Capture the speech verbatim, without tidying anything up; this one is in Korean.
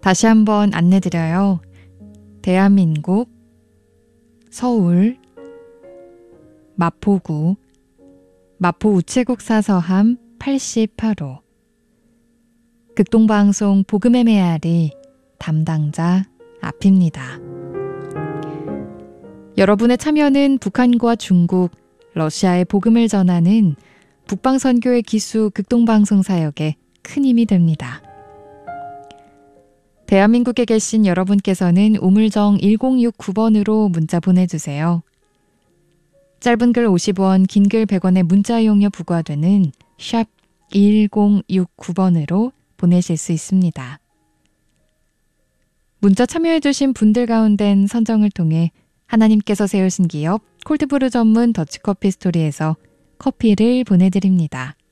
다시 한번 안내드려요. 대한민국, 서울, 마포구, 마포 우체국 사서함 팔십팔 호. 극동방송 복음의 메아리 담당자 앞입니다. 여러분의 참여는 북한과 중국, 러시아의 복음을 전하는 북방선교의 기수 극동방송 사역에 큰 힘이 됩니다. 대한민국에 계신 여러분께서는 우물정 일공육구 번으로 문자 보내주세요. 짧은 글 오십 원, 긴 글 백 원의 문자 이용료 부과되는 샵 일공육구 번으로 보내실 수 있습니다. 문자 참여해주신 분들 가운데는 선정을 통해 하나님께서 세우신 기업 콜드브루 전문 더치커피 스토리에서 커피를 보내드립니다.